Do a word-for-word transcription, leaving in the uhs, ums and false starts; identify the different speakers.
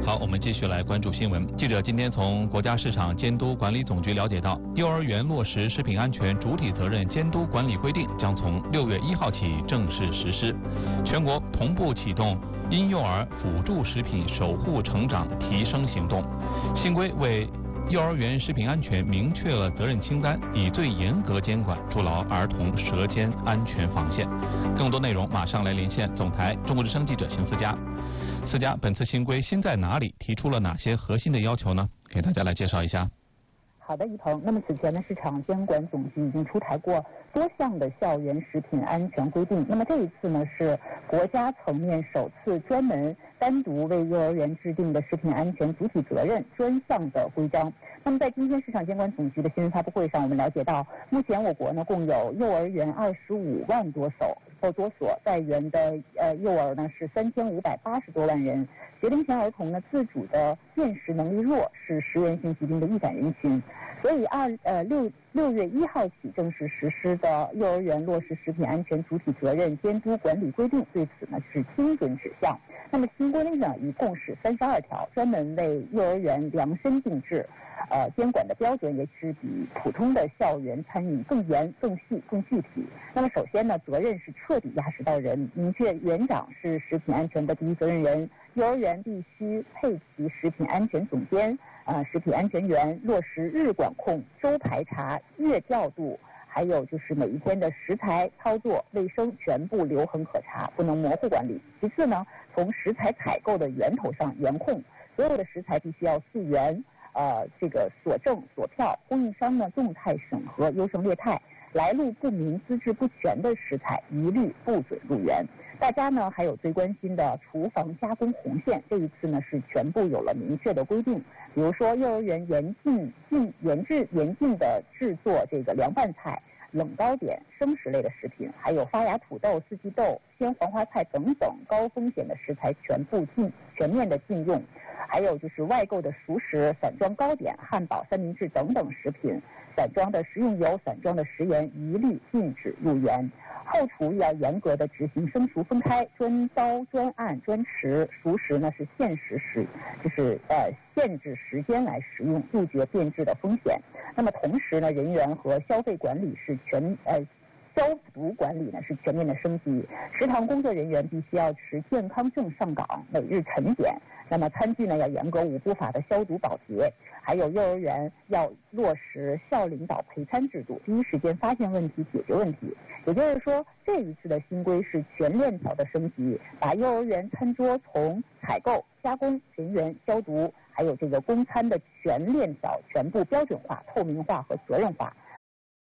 Speaker 1: 好，我们继续来关注新闻。记者今天从国家市场监督管理总局了解到，幼儿园落实食品安全主体责任监督管理规定将从六月一号起正式实施，全国同步启动婴幼儿辅助食品守护成长提升行动。新规为幼儿园食品安全明确了责任清单，以最严格监管筑牢儿童舌尖安全防线。更多内容马上来连线总台中国之声记者邢思佳。思佳，本次新规新在哪里？提出了哪些核心的要求呢？给大家来介绍一下。
Speaker 2: 好的，一鹏。那么此前呢，市场监管总局已经出台过多项的校园食品安全规定。那么这一次呢，是国家层面首次专门单独为幼儿园制定的食品安全主体责任专项的规章。那么在今天市场监管总局的新闻发布会上，我们了解到，目前我国呢共有幼儿园二十五万多所，或多所在园的呃幼儿呢是三千五百八十多万人。学龄前儿童呢自主的辨识能力弱，是食源性疾病的易感人群。所以二呃六六月一号起正式实施的幼儿园落实食品安全主体责任监督管理规定，对此呢是精准指向。那么新规呢一共是三十二条，专门为幼儿园量身定制。呃，监管的标准也是比普通的校园餐饮更严、更细、更具体。那么首先呢，责任是彻底压实到人，明确园长是食品安全的第一责任人，幼儿园必须配齐食品安全总监、呃食品安全员，落实日管控、周排查、月调度。还有就是每一天的食材操作、卫生全部留痕可查，不能模糊管理。其次呢，从食材采购的源头上严控，所有的食材必须要溯源。呃，这个索证索票，供应商呢动态审核优胜劣汰，来路不明、资质不全的食材一律不准入园。大家呢还有最关心的厨房加工红线，这一次呢是全部有了明确的规定。比如说，幼儿园严禁禁严制严禁的制作这个凉拌菜、冷糕点、生食类的食品，还有发芽土豆、四季豆、鲜黄花菜等等高风险的食材全部禁全面的禁用。还有就是外购的熟食、散装糕点、汉堡、三明治等等食品，散装的食用油、散装的食盐一律禁止入园。后厨也要严格的执行生熟分开，专刀、专案、专持，熟食呢是限时食，就是呃限制时间来食用，杜绝变质的风险。那么同时呢，人员和消费管理是全呃。消毒管理呢是全面的升级，食堂工作人员必须要持健康证上岗，每日晨检。那么餐具呢要严格五步法的消毒保洁，还有幼儿园要落实校领导陪餐制度，第一时间发现问题解决问题。也就是说，这一次的新规是全链条的升级，把幼儿园餐桌从采购、加工、人员、消毒，还有这个供餐的全链条全部标准化、透明化和责任化。